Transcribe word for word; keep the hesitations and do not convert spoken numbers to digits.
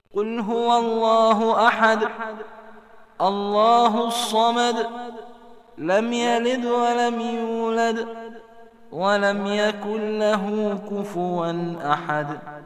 قل هو الله أحد الله الصمد لم يلد ولم يولد ولم يكن له كفوا أحد.